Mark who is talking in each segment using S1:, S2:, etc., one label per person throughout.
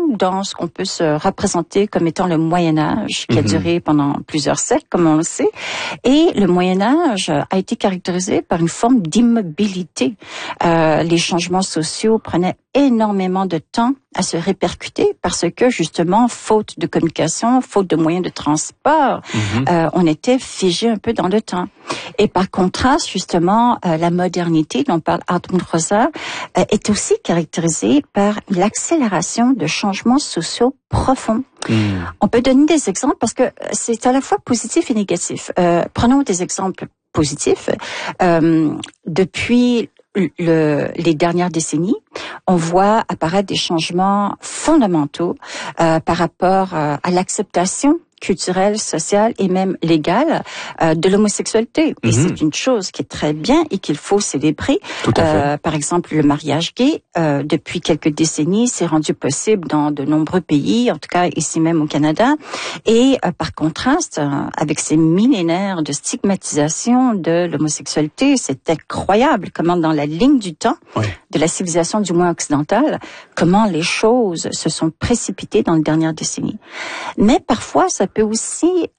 S1: dans ce qu'on peut se représenter comme étant le Moyen-Âge, qui a duré pendant plusieurs siècles, comme on le sait. Et le Moyen-Âge a été caractérisé par une forme d'immobilité. Les changements sociaux prenaient énormément de temps à se répercuter parce que, justement, faute de communication, faute de moyens de transport, on était figé un peu dans le temps. Et par contraste, justement, la modernité dont parle Hartmut Rosa est aussi caractérisée par l'accélération de changements sociaux profonds. On peut donner des exemples parce que c'est à la fois positif et négatif. Prenons des exemples positifs. Depuis les dernières décennies, on voit apparaître des changements fondamentaux par rapport à l'acceptation culturelle, sociale et même légale de l'homosexualité. Et c'est une chose qui est très bien et qu'il faut célébrer.
S2: Tout à fait.
S1: Par exemple, le mariage gay, depuis quelques décennies, c'est rendu possible dans de nombreux pays, en tout cas ici même au Canada. Et par contraste, avec ces millénaires de stigmatisation de l'homosexualité, c'est incroyable comment dans la ligne du temps de la civilisation du moins occidentale, comment les choses se sont précipitées dans les dernières décennies. Mais parfois, ça peut aussi,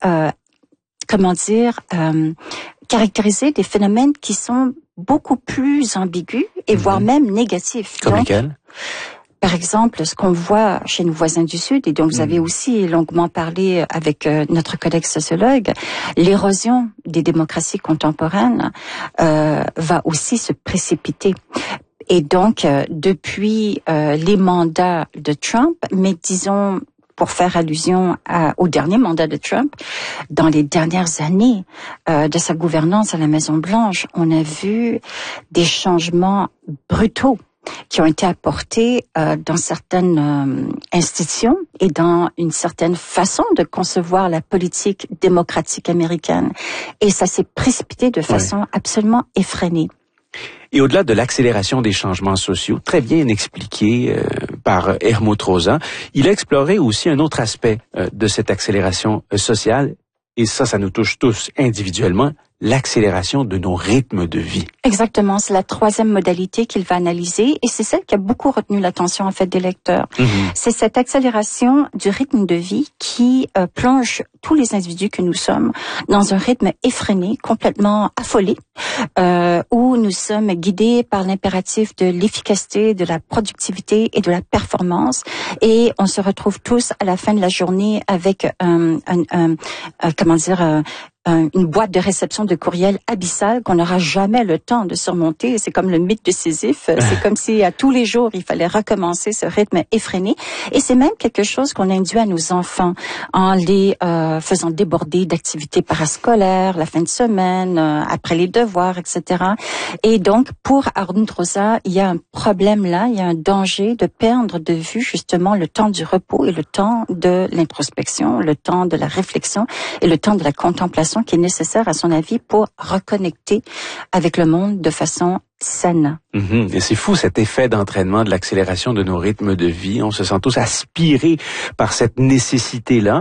S1: caractériser des phénomènes qui sont beaucoup plus ambigus et voire même négatifs.
S2: Comme lesquels?
S1: Par exemple, ce qu'on voit chez nos voisins du Sud, et dont vous avez aussi longuement parlé avec notre collègue sociologue, l'érosion des démocraties contemporaines va aussi se précipiter. Et donc, depuis les mandats de Trump, mais disons, pour faire allusion au dernier mandat de Trump, dans les dernières années de sa gouvernance à la Maison-Blanche, on a vu des changements brutaux qui ont été apportés dans certaines institutions et dans une certaine façon de concevoir la politique démocratique américaine. Et ça s'est précipité de façon absolument effrénée.
S2: Et au-delà de l'accélération des changements sociaux, très bien expliqué par Hartmut Rosa, il a exploré aussi un autre aspect de cette accélération sociale, et ça nous touche tous individuellement, l'accélération de nos rythmes de vie.
S1: Exactement, c'est la troisième modalité qu'il va analyser et c'est celle qui a beaucoup retenu l'attention en fait des lecteurs. C'est cette accélération du rythme de vie qui plonge tous les individus que nous sommes dans un rythme effréné, complètement affolé, où nous sommes guidés par l'impératif de l'efficacité, de la productivité et de la performance, et on se retrouve tous à la fin de la journée avec une boîte de réception de courriel abyssale qu'on n'aura jamais le temps de surmonter. C'est comme le mythe de Sisyphe. C'est comme si à tous les jours, il fallait recommencer ce rythme effréné. Et c'est même quelque chose qu'on induit à nos enfants en les faisant déborder d'activités parascolaires, la fin de semaine, après les devoirs, etc. Et donc, pour Hartmut Rosa, il y a un problème là, il y a un danger de perdre de vue justement le temps du repos et le temps de l'introspection, le temps de la réflexion et le temps de la contemplation qui est nécessaire, à son avis, pour reconnecter avec le monde de façon saine.
S2: Et c'est fou cet effet d'entraînement de l'accélération de nos rythmes de vie. On se sent tous aspirés par cette nécessité-là,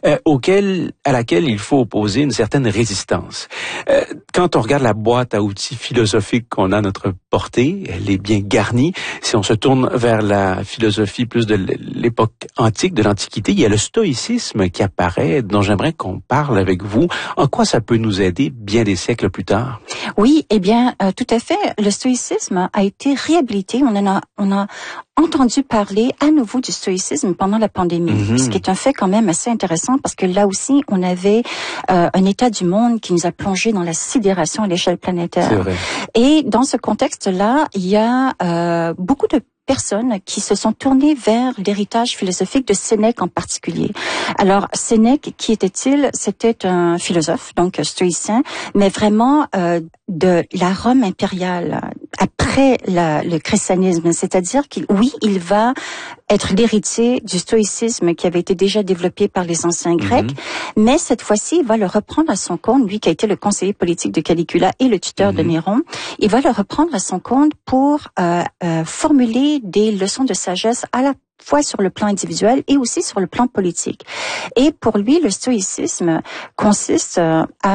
S2: à laquelle il faut opposer une certaine résistance. Quand on regarde la boîte à outils philosophique qu'on a à notre portée, elle est bien garnie. Si on se tourne vers la philosophie plus de l'époque antique, de l'Antiquité, il y a le stoïcisme qui apparaît, dont j'aimerais qu'on parle avec vous. En quoi ça peut nous aider bien des siècles plus tard?
S1: Oui, eh bien, tout à fait. Le stoïcisme a été réhabilité. On a entendu parler à nouveau du stoïcisme pendant la pandémie, ce qui est un fait quand même assez intéressant parce que là aussi, on avait un état du monde qui nous a plongé dans la sidération à l'échelle planétaire.
S2: C'est vrai.
S1: Et dans ce contexte-là, il y a beaucoup de personnes qui se sont tournées vers l'héritage philosophique de Sénèque en particulier. Alors, Sénèque, qui était-il? C'était un philosophe, donc stoïcien, mais vraiment de la Rome impériale, après le christianisme. C'est-à-dire il va être l'héritier du stoïcisme qui avait été déjà développé par les anciens Grecs, mais cette fois-ci, il va le reprendre à son compte, lui qui a été le conseiller politique de Caligula et le tuteur de Néron. Il va le reprendre à son compte pour formuler des leçons de sagesse à la fois sur le plan individuel et aussi sur le plan politique. Et pour lui, le stoïcisme consiste à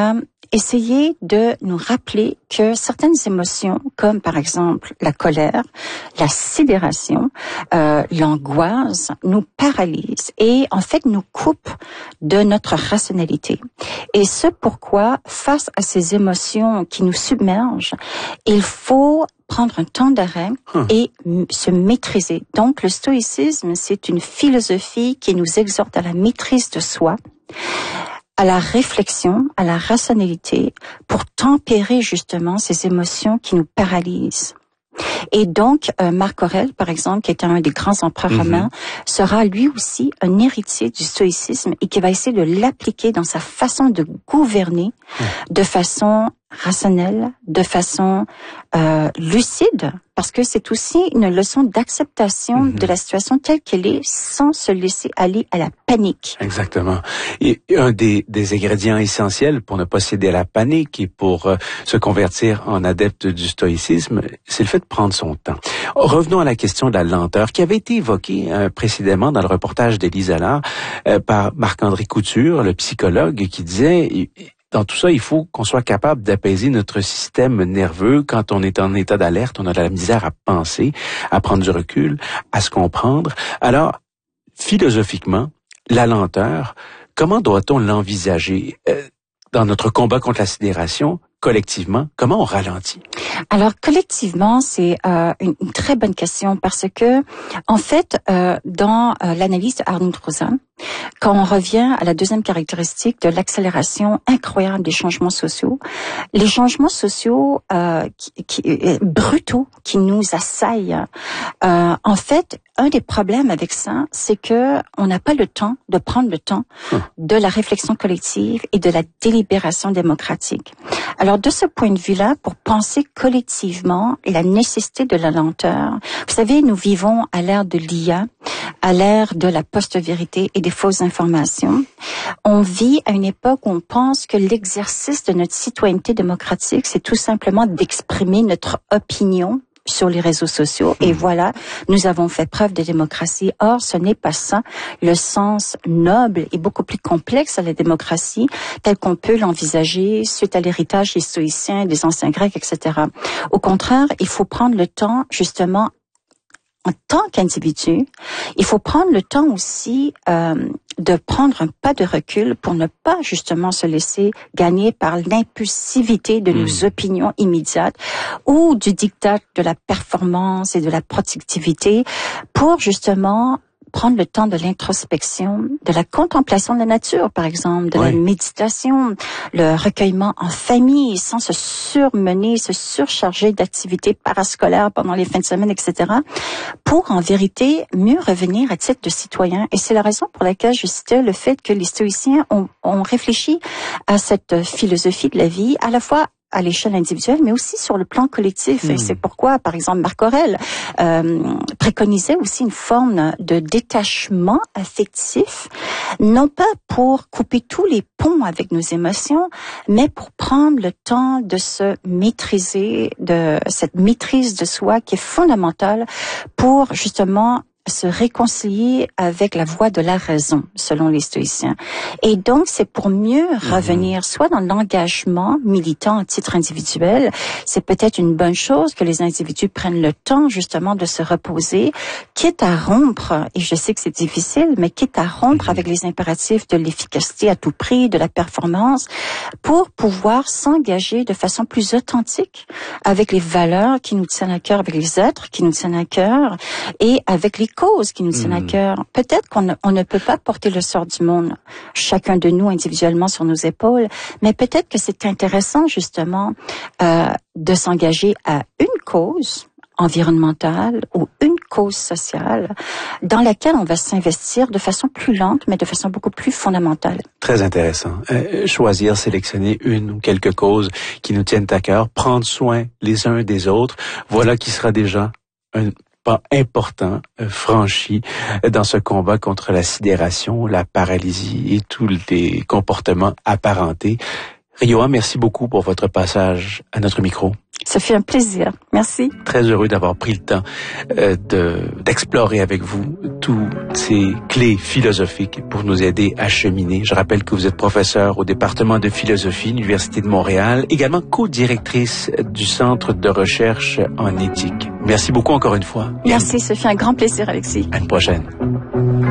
S1: essayer de nous rappeler que certaines émotions, comme par exemple la colère, la sidération, l'angoisse, nous paralysent et en fait nous coupent de notre rationalité. Et ce pourquoi, face à ces émotions qui nous submergent, il faut prendre un temps d'arrêt et se maîtriser. Donc, le stoïcisme, c'est une philosophie qui nous exhorte à la maîtrise de soi, à la réflexion, à la rationalité, pour tempérer justement ces émotions qui nous paralysent. Et donc, Marc Aurèle, par exemple, qui est un des grands empereurs romains, sera lui aussi un héritier du stoïcisme et qui va essayer de l'appliquer dans sa façon de gouverner de façon rationnelle, de façon lucide, parce que c'est aussi une leçon d'acceptation de la situation telle qu'elle est, sans se laisser aller à la panique.
S2: Exactement. Et un des ingrédients essentiels pour ne pas céder à la panique et pour se convertir en adepte du stoïcisme, c'est le fait de prendre son temps. Revenons à la question de la lenteur qui avait été évoquée précédemment dans le reportage d'Élise Allard par Marc-André Couture, le psychologue, qui disait... Dans tout ça, il faut qu'on soit capable d'apaiser notre système nerveux. Quand on est en état d'alerte, on a de la misère à penser, à prendre du recul, à se comprendre. Alors, philosophiquement, la lenteur, comment doit-on l'envisager dans notre combat contre la sidération? Collectivement, comment on ralentit?
S1: Alors, collectivement, c'est une très bonne question parce que, en fait, dans l'analyse de Arnold Rosa, quand on revient à la deuxième caractéristique de l'accélération incroyable des changements sociaux, les changements sociaux brutaux qui nous assaillent, en fait, un des problèmes avec ça, c'est que on n'a pas le temps de prendre le temps de la réflexion collective et de la délibération démocratique. Alors, de ce point de vue-là, pour penser collectivement la nécessité de la lenteur, vous savez, nous vivons à l'ère de l'IA, à l'ère de la post-vérité et des fausses informations. On vit à une époque où on pense que l'exercice de notre citoyenneté démocratique, c'est tout simplement d'exprimer notre opinion sur les réseaux sociaux. Et voilà, nous avons fait preuve de démocratie. Or, ce n'est pas ça. Le sens noble et beaucoup plus complexe à la démocratie, tel qu'on peut l'envisager suite à l'héritage des stoïciens, des anciens grecs, etc. Au contraire, il faut prendre le temps, justement, en tant qu'individu, il faut prendre le temps aussi de prendre un pas de recul pour ne pas justement se laisser gagner par l'impulsivité de nos opinions immédiates ou du diktat de la performance et de la productivité pour justement prendre le temps de l'introspection, de la contemplation de la nature, par exemple, de la méditation, le recueillement en famille, sans se surmener, se surcharger d'activités parascolaires pendant les fins de semaine, etc., pour, en vérité, mieux revenir à titre de citoyen. Et c'est la raison pour laquelle je citais le fait que les stoïciens ont réfléchi à cette philosophie de la vie, à la fois à l'échelle individuelle, mais aussi sur le plan collectif. Et c'est pourquoi, par exemple, Marc Aurèle préconisait aussi une forme de détachement affectif, non pas pour couper tous les ponts avec nos émotions, mais pour prendre le temps de se maîtriser, de cette maîtrise de soi qui est fondamentale pour justement se réconcilier avec la voie de la raison, selon les stoïciens. Et donc, c'est pour mieux revenir soit dans l'engagement militant à titre individuel, c'est peut-être une bonne chose que les individus prennent le temps, justement, de se reposer, quitte à rompre, et je sais que c'est difficile, mais quitte à rompre avec les impératifs de l'efficacité à tout prix, de la performance, pour pouvoir s'engager de façon plus authentique avec les valeurs qui nous tiennent à cœur, avec les êtres qui nous tiennent à cœur, et avec les causes qui nous tiennent à cœur. Peut-être qu'on ne peut pas porter le sort du monde, chacun de nous individuellement sur nos épaules, mais peut-être que c'est intéressant justement de s'engager à une cause environnementale ou une cause sociale dans laquelle on va s'investir de façon plus lente, mais de façon beaucoup plus fondamentale.
S2: Très intéressant. Choisir, sélectionner une ou quelques causes qui nous tiennent à cœur, prendre soin les uns des autres, voilà qui sera déjà un pas important franchi dans ce combat contre la sidération, la paralysie et tous les comportements apparentés. Rioa, merci beaucoup pour votre passage à notre micro.
S1: Ça fait un plaisir. Merci.
S2: Très heureux d'avoir pris le temps d'explorer avec vous toutes ces clés philosophiques pour nous aider à cheminer. Je rappelle que vous êtes professeur au département de philosophie, l'Université de Montréal, également co-directrice du Centre de recherche en éthique. Merci beaucoup encore une fois.
S1: Merci, ça fait un grand plaisir, Alexis.
S2: À une prochaine.